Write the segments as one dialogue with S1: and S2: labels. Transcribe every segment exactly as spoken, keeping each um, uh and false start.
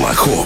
S1: Hula Hop.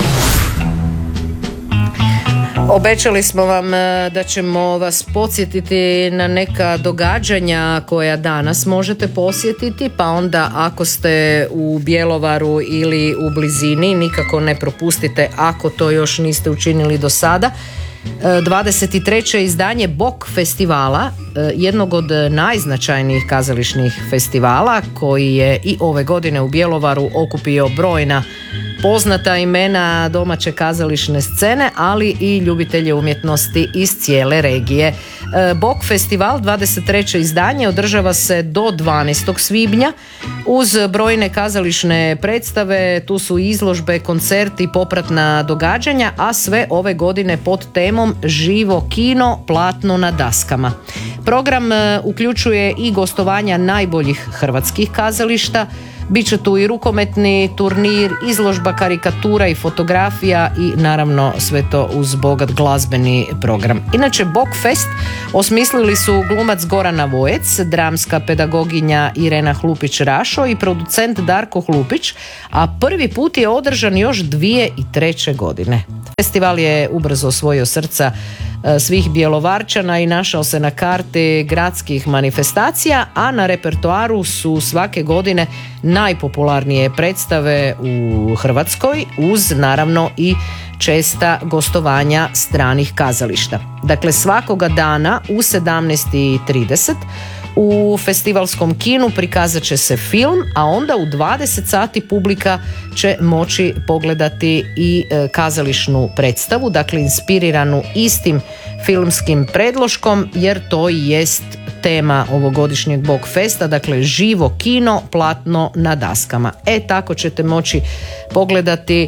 S2: Obećali smo vam da ćemo vas podsjetiti na neka događanja koja danas možete posjetiti, pa onda ako ste u Bjelovaru ili u blizini nikako ne propustite ako to još niste učinili do sada. dvadeset treće izdanje Bok festivala, jednog od najznačajnijih kazališnih festivala koji je i ove godine u Bjelovaru okupio brojna poznata imena domaće kazališne scene, ali i ljubitelje umjetnosti iz cijele regije. Bok festival dvadeset treće izdanje održava se do dvanaestog svibnja uz brojne kazališne predstave, tu su izložbe, koncerti, popratna događanja, a sve ove godine pod temom Živo kino, platno na daskama. Program uključuje i gostovanja najboljih hrvatskih kazališta. Biće tu i rukometni turnir, izložba karikatura i fotografija i naravno sve to uz bogat glazbeni program. Inače, Bok Fest osmislili su glumac Goran Navojec, dramska pedagoginja Irena Hlupić-Rašo i producent Darko Hlupić, a prvi put je održan još dvije tisuće treće. godine. Festival je ubrzo osvojio srca svih Bjelovarčana i našao se na karti gradskih manifestacija, a na repertoaru su svake godine najpopularnije predstave u Hrvatskoj uz naravno i česta gostovanja stranih kazališta. Dakle, svakoga dana u sedamnaest i trideset u festivalskom kinu prikazat će se film, a onda u dvadeset sati publika će moći pogledati i e, kazališnu predstavu, dakle inspiriranu istim filmskim predloškom, jer to i jest tema ovogodišnjeg Bok Festa, dakle živo kino, platno na daskama. E, tako ćete moći pogledati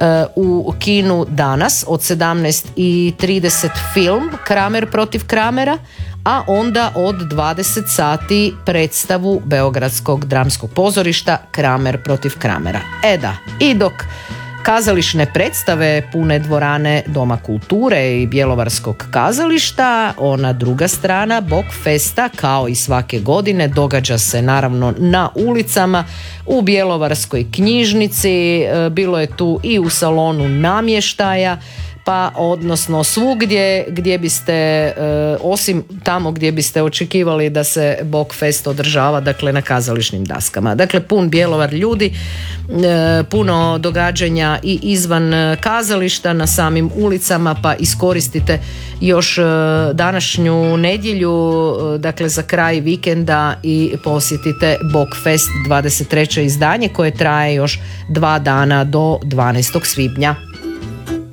S2: u kinu danas od sedamnaest i trideset film Kramer protiv Kramera, a onda od dvadeset sati predstavu Beogradskog dramskog pozorišta Kramer protiv Kramera. E da, i dok kazališne predstave pune dvorane Doma kulture i Bjelovarskog kazališta, ona druga strana Bok Festa kao i svake godine događa se naravno na ulicama, u Bjelovarskoj knjižnici, bilo je tu i u salonu namještaja, pa odnosno svugdje gdje biste, e, osim tamo gdje biste očekivali da se Bok Fest održava, dakle na kazališnim daskama. Dakle, pun Bjelovar ljudi, e, puno događanja i izvan kazališta na samim ulicama, pa iskoristite još e, današnju nedjelju, e, dakle za kraj vikenda i posjetite Bok Fest dvadeset treće izdanje koje traje još dva dana do dvanaestog svibnja.